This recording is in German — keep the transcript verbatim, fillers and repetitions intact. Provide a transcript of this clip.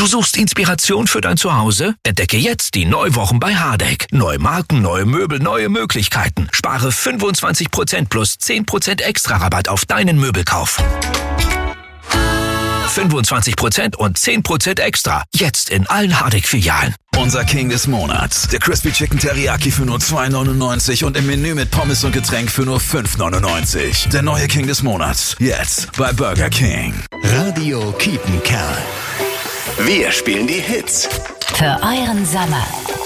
suchst Inspiration für dein Zuhause? Entdecke jetzt die Neuwochen bei Hardegg. Neue Marken, neue Möbel, neue Möglichkeiten. Spare fünfundzwanzig Prozent plus zehn Prozent extra Rabatt auf deinen Möbelkauf. fünfundzwanzig Prozent und zehn Prozent extra. Jetzt in allen Hardegg-Filialen. Unser King des Monats. Der Crispy Chicken Teriyaki für nur zwei neunundneunzig und im Menü mit Pommes und Getränk für nur fünf neunundneunzig. Der neue King des Monats. Jetzt bei Burger King. Radio Kiepenkerl. Wir spielen die Hits. Für euren Sommer.